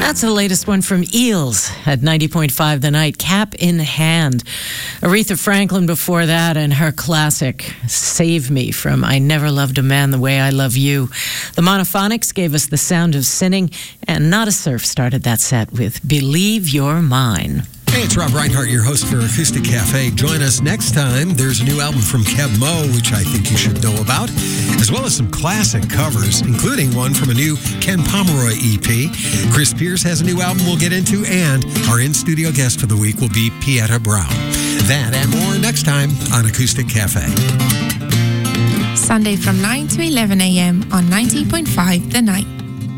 That's the latest one from Eels at 90.5 The Night, Cap in Hand. Aretha Franklin before that, and her classic, Save Me, from I Never Loved a Man the Way I Love You. The Monophonics gave us The Sound of Sinning, and Not a Surf started that set with Believe You're Mine. Hey, it's Rob Reinhart, your host for Acoustic Cafe. Join us next time. There's a new album from Keb Mo, which I think you should know about, as well as some classic covers, including one from a new Ken Pomeroy EP. Chris Pierce has a new album we'll get into, and our in-studio guest for the week will be Pieta Brown. That and more next time on Acoustic Cafe. Sunday from 9 to 11 a.m. on 90.5 The Night.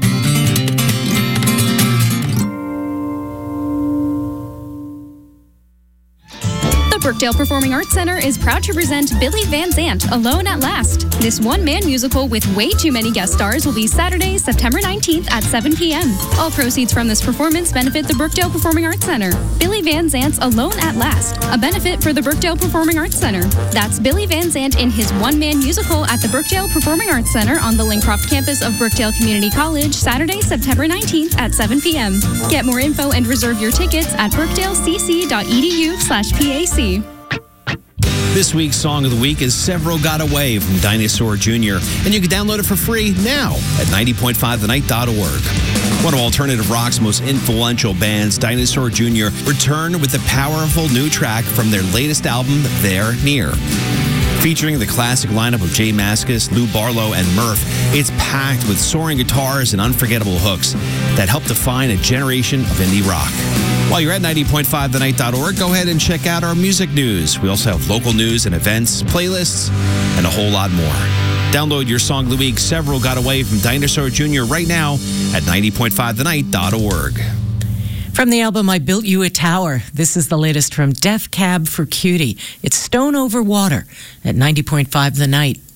The Brookdale Performing Arts Center is proud to present Billy Van Zandt, Alone at Last. This one-man musical with way too many guest stars will be Saturday, September 19th at 7 p.m. All proceeds from this performance benefit the Brookdale Performing Arts Center. Billy Van Zandt's Alone at Last, a benefit for the Brookdale Performing Arts Center. That's Billy Van Zandt in his one-man musical at the Brookdale Performing Arts Center on the Lincroft campus of Brookdale Community College, Saturday, September 19th at 7 p.m. Get more info and reserve your tickets at brookdalecc.edu/PAC. This week's Song of the Week is Several Got Away from Dinosaur Jr., and you can download it for free now at 90.5thennight.org. One of alternative rock's most influential bands, Dinosaur Jr., returned with a powerful new track from their latest album, They're Near. Featuring the classic lineup of Jay Mascis, Lou Barlow, and Murph, it's packed with soaring guitars and unforgettable hooks that help define a generation of indie rock. While you're at 90.5thennight.org, go ahead and check out our music news. We also have local news and events, playlists, and a whole lot more. Download your Song of the Week, Several Got Away from Dinosaur Jr. right now at 90.5thennight.org. From the album I Built You a Tower, this is the latest from Death Cab for Cutie. It's Stone Over Water at 90.5 The Night.